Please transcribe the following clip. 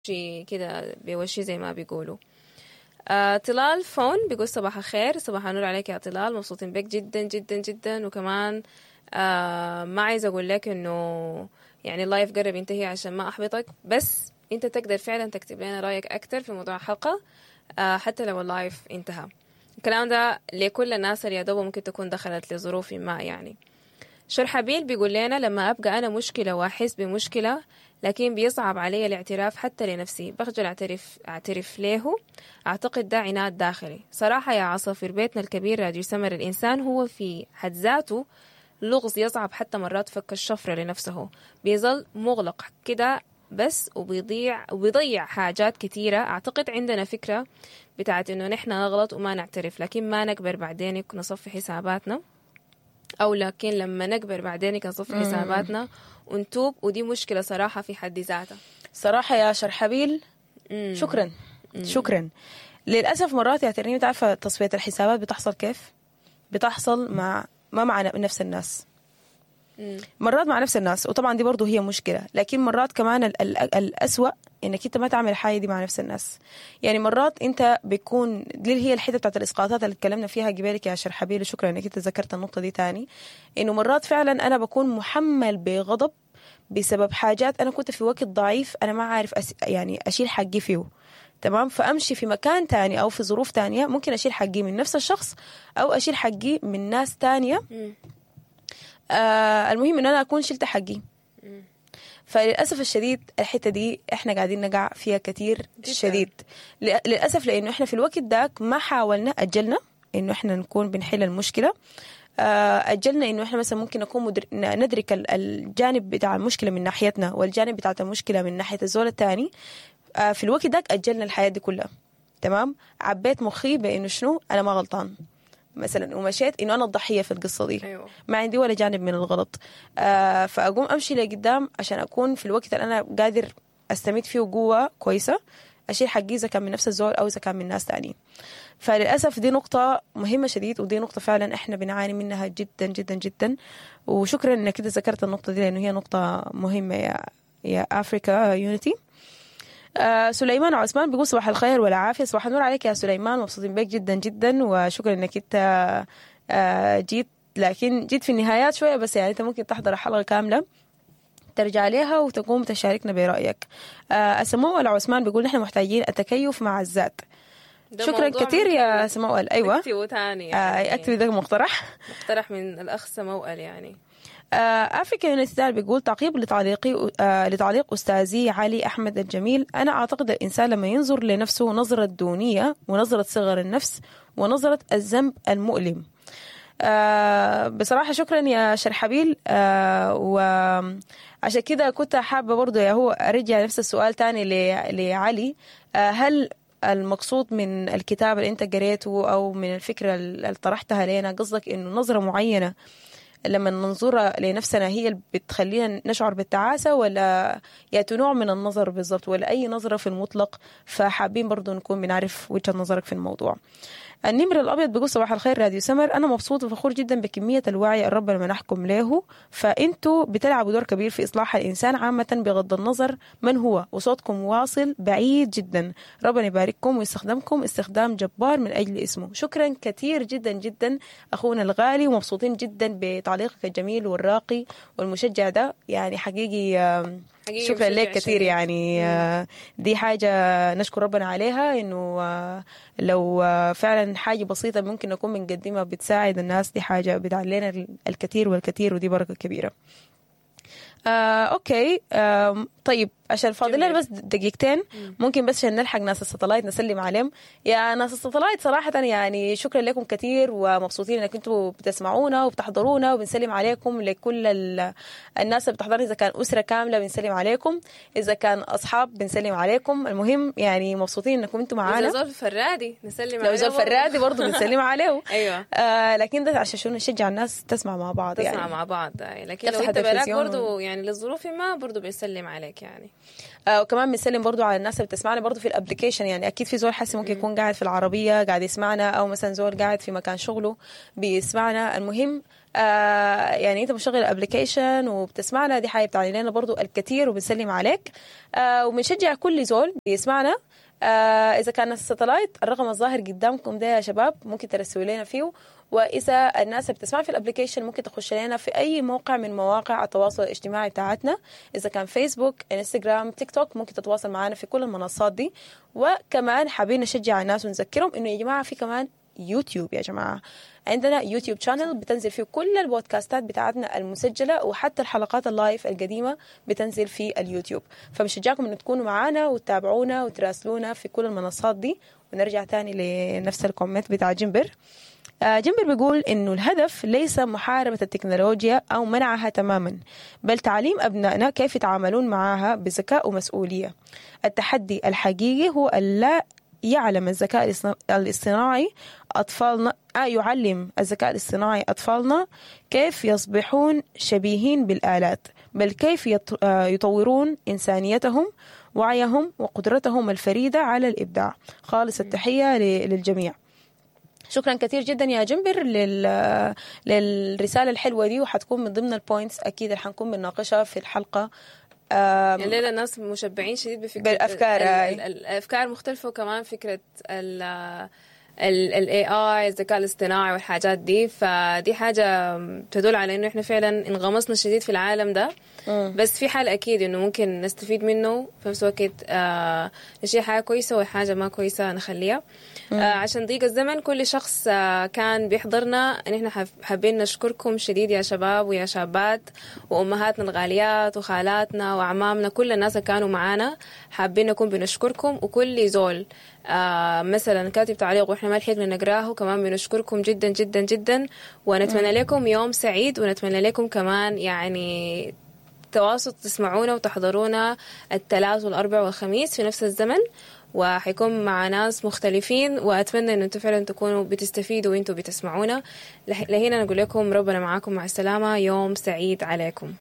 كده بوشي زي ما بيقولوا. طلال فون بيقول صباح الخير. صباح النور عليك يا طلال، مبسوطين بك جدا جدا جدا. وكمان ما عايزة أقول لك إنه يعني اللايف قرب ينتهي عشان ما أحبطك، بس أنت تقدر فعلا تكتب لنا رأيك أكتر في موضوع الحلقة حتى لو اللايف انتهى. الكلام ده لكل الناس اللي يا دوب ممكن تكون دخلت لظروف ما. يعني شرحبيل بيقول لنا لما أبقى أنا مشكلة وأحس بمشكلة لكن بيصعب علي الاعتراف حتى لنفسي، بخجل أعترف له. أعتقد ده عناد داخلي. صراحة يا عصافير بيتنا الكبير راديو سمر، الإنسان هو في حد ذاته لغز يصعب حتى مرات فك الشفرة لنفسه، بيظل مغلق كده بس وبيضيع حاجات كتيرة. أعتقد عندنا فكرة بتاعت إنه نحن نغلط وما نعترف، لكن ما نكبر بعدين نصفي حساباتنا، أو لكن لما نكبر بعدين نصفي حساباتنا ونتوب، ودي مشكلة صراحة في حد ذاتها. صراحة يا شرحبيل شكرا. شكرا. للأسف مرات يا ترنيم تعرف تصفية الحسابات بتحصل كيف؟ بتحصل مع نفس الناس. مرات مع نفس الناس، وطبعا دي برضو هي مشكلة، لكن مرات كمان الأسوأ انك انت ما تعمل الحاجة دي مع نفس الناس. يعني مرات انت بيكون دي هي الحتة بتاعت الإسقاطات اللي اتكلمنا فيها قبالك يا شرحبيل، شكرا انك انت ذكرت النقطة دي تاني، انه مرات فعلا انا بكون محمل بغضب بسبب حاجات انا كنت في وقت ضعيف انا ما عارف يعني اشيل حقي فيه، تمام؟ فامشي في مكان تاني او في ظروف تانية ممكن اشيل حقي من نفس الشخص او اشيل حقي من ناس تانية. المهم ان انا اكون شلت حقي. فللأسف الشديد الحتة دي احنا قاعدين نقع فيها كتير شديد للأسف، لأنه احنا في الوقت داك ما حاولنا، أجلنا انه احنا نكون بنحل المشكلة، أجلنا انه احنا مثلا ممكن نكون ندرك الجانب بتاع المشكلة من ناحيتنا والجانب بتاع المشكلة من ناحية الزول التاني. في الوقت داك أجلنا الحياة دي كلها، تمام؟ عبيت مخي بانه شنو انا ما غلطان مثلا، ومشيت انه انا الضحيه في القصه دي. أيوة. ما عندي ولا جانب من الغلط. فاقوم امشي لقدام عشان اكون في الوقت اللي انا قادر استمد فيه قوه كويسه، اشيل حقي اذا كان من نفس الزول او اذا كان من ناس تانيين. فللاسف دي نقطه مهمه شديد، ودي نقطه فعلا احنا بنعاني منها جدا جدا جدا. وشكرا انك كده ذكرت النقطه دي لانه هي نقطه مهمه يا افريكا يونيتي. سليمان عثمان بيقول صباح الخير والعافية. صباح النور عليك يا سليمان، مبسوطين بك جدا جدا، وشكرا انك انت جيت، لكن جيت في النهايات شوية بس، يعني انت ممكن تحضر الحلقة كاملة ترجع عليها وتقوم تشاركنا برأيك. سموة عثمان بيقول نحن محتاجين التكيف مع الذات. شكرا كثير يا سموة. ايوه اكتبوا تاني يعني. اكتبي ده مقترح من الأخ سموة يعني. أفريكا يونيتي بيقول تعقيب لتعليق أستاذي علي أحمد الجميل. أنا أعتقد الإنسان لما ينظر لنفسه نظرة دونية ونظرة صغر النفس ونظرة الذنب المؤلم. بصراحة شكرا يا شرحبيل. وعشان كده كنت حابة برضو يا هو أرجع نفس السؤال تاني لعلي. هل المقصود من الكتاب اللي أنت قريته أو من الفكرة اللي طرحتها لنا قصدك إنه نظرة معينة لما ننظر لنفسنا هي اللي بتخلينا نشعر بالتعاسة، ولا ياتوا نوع من النظر بالضبط، ولا أي نظرة في المطلق؟ فحابين برضو نكون بنعرف وجهة نظرك في الموضوع. النمر الأبيض بيقول صباح الخير راديو سمر، أنا مبسوط وفخور جدا بكمية الوعي الرب لما نحكم له، فأنتوا بتلعبوا دور كبير في إصلاح الإنسان عامة بغض النظر من هو، وصوتكم واصل بعيد جدا. ربنا يبارككم ويستخدمكم استخدام جبار من أجل اسمه. شكرا كثير جدا جدا أخونا الغالي، ومبسوطين جدا بتعليقك الجميل والراقي والمشجع ده، يعني حقيقي شكرا لك كثير. يعني دي حاجة نشكر ربنا عليها، إنه لو فعلا حاجة بسيطة ممكن نكون بنقدمها بتساعد الناس، دي حاجة بتعلينا الكثير والكثير، ودي بركة كبيرة. أوكي. طيب عشان فاضلنا بس دقيقتين، ممكن بس عشان نلحق ناس الساتلايت نسلم عليهم. يا ناس الساتلايت صراحة يعني شكرا لكم كثير، ومبسوطين انك انتم بتسمعونا وبتحضرونا، وبنسلم عليكم لكل الناس اللي بتحضرنا، اذا كان أسرة كاملة بنسلم عليكم، اذا كان اصحاب بنسلم عليكم. المهم يعني مبسوطين انكم انتم معانا. لو زول فرادي نسلم عليه، لو زول فرادي برضه بنسلم عليه. ايوه. لكن ده عشان شو نشجع الناس تسمع مع بعض، تسمع يعني مع بعض. لكن لو انت براك برضه يعني للظروف ما برضه بيسلم عليك يعني. وكمان بنسلم برضو على الناس اللي بتسمعنا برضو في الابليكيشن. يعني اكيد في زول حسي ممكن يكون قاعد في العربيه قاعد يسمعنا، او مثلا زول قاعد في مكان شغله بيسمعنا. المهم يعني انت مشغل الابليكيشن وبتسمعنا، دي حاجه بتعني لنا برضو الكثير وبنسلم عليك. وبنشجع كل زول بيسمعنا. إذا كان الساتلايت الرقم الظاهر قدامكم ده يا شباب ممكن ترسلوا لنا فيه. وإذا الناس اللي بتسمع في الابليكيشن ممكن تخش لنا في أي موقع من مواقع التواصل الاجتماعي بتاعتنا، إذا كان فيسبوك، انستغرام، تيك توك، ممكن تتواصل معنا في كل المنصات دي. وكمان حابين نشجع الناس ونذكرهم إنه يا جماعة في كمان يوتيوب. يا جماعة عندنا يوتيوب شانل بتنزل فيه كل البودكاستات بتاعتنا المسجلة، وحتى الحلقات اللايف القديمة بتنزل في اليوتيوب. فبشجعكم أن تكونوا معنا وتتابعونا وتراسلونا في كل المنصات دي. ونرجع تاني لنفس الكومنت بتاع جنبر. جنبر بيقول إنه الهدف ليس محاربة التكنولوجيا أو منعها تماما، بل تعليم أبنائنا كيف يتعاملون معها بذكاء ومسؤولية. التحدي الحقيقي هو ألا يعلم الذكاء الاصطناعي أطفالنا يعلم الذكاء الاصطناعي أطفالنا كيف يصبحون شبيهين بالآلات، بل كيف يطورون إنسانيتهم، وعيهم، وقدرتهم الفريدة على الإبداع. خالص التحية للجميع. شكرا كثير جدا يا جنبر للرسالة الحلوة دي، وحتكون من ضمن البوينتس أكيد اللي حنكون بنناقشها في الحلقة. الليلة الناس مشبعين شديد بفكرة بالأفكار الأفكار مختلفة، وكمان فكرة ال AI الذكاء الاصطناعي والحاجات دي. فدي حاجة تدل على إنه إحنا فعلا انغمسنا شديد في العالم ده. بس في حال أكيد إنه ممكن نستفيد منه في نفس الوقت. نشيل حاجة كويسة وحاجة ما كويسة نخليها. عشان ضيق الزمن كل شخص كان بيحضرنا إن إحنا حابين نشكركم شديد يا شباب ويا شابات وأمهاتنا الغاليات وخالاتنا وأعمامنا، كل الناس اللي كانوا معانا حابين نكون بنشكركم. وكل زول مثلا كاتب تعليق وإحنا ما لحقنا نقراه كمان بنشكركم جدا جدا جدا. ونتمنى لكم يوم سعيد، ونتمنى لكم كمان يعني تواصل تسمعونا وتحضرونا الثلاث والأربع والخميس في نفس الزمن، وحيكون مع ناس مختلفين. وأتمنى أن أنتم فعلا تكونوا بتستفيدوا وأنتم بتسمعونا. لهنا نقول لكم ربنا معاكم، مع السلامة، يوم سعيد عليكم.